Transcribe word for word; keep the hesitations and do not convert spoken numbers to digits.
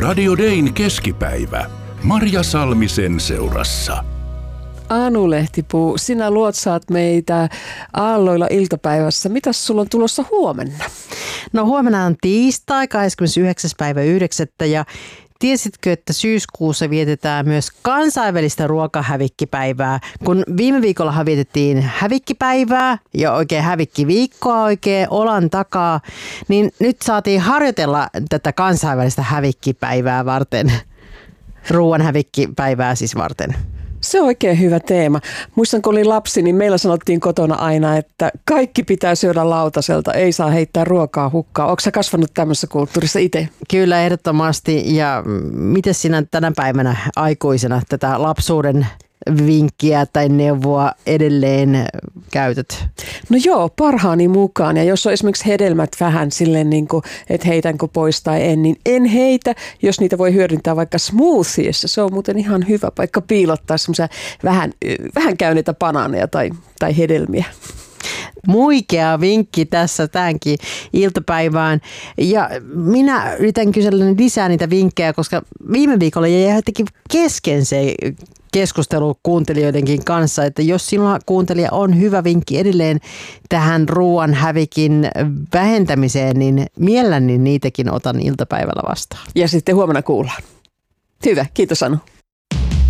Radio Dayn keskipäivä. Marja Salmisen seurassa. Anu Lehtipuu, sinä luotsaat meitä aalloilla iltapäivässä. Mitäs sulla on tulossa huomenna? No huomenna on tiistai, kahdeskymmenesyhdeksäs päivä yhdeksättä ja tiesitkö, että syyskuussa vietetään myös kansainvälistä ruokahävikkipäivää? Kun viime viikolla vietettiin hävikkipäivää ja oikein hävikkiviikkoa oikein olan takaa, niin nyt saatiin harjoitella tätä kansainvälistä hävikkipäivää varten. Ruoan hävikkipäivää siis varten. Se on oikein hyvä teema. Muistan, kun olin lapsi, niin meillä sanottiin kotona aina, että kaikki pitää syödä lautaselta, ei saa heittää ruokaa hukkaan. Oletko sä kasvanut tämmöisessä kulttuurissa itse? Kyllä, ehdottomasti. Ja miten sinä tänä päivänä aikuisena tätä lapsuuden vinkkiä tai neuvoa edelleen käytät? No joo, parhaani mukaan. Ja jos on esimerkiksi hedelmät vähän silleen, niin kuin, että heitänkö pois tai en, niin en heitä, jos niitä voi hyödyntää vaikka smoothiessa. Se on muuten ihan hyvä paikka piilottaa semmoisia vähän, vähän käyneitä banaaneja tai, tai hedelmiä. Muikea vinkki tässä tämänkin iltapäivään. Ja minä yritän kysellä lisää niitä vinkkejä, koska viime viikolla jäi jotenkin kesken se keskustelu kuuntelijoidenkin kanssa, että jos sinulla kuuntelija on hyvä vinkki edelleen tähän ruoan hävikin vähentämiseen, niin mielelläni niitäkin otan iltapäivällä vastaan. Ja sitten huomenna kuullaan. Hyvä, kiitos Anu.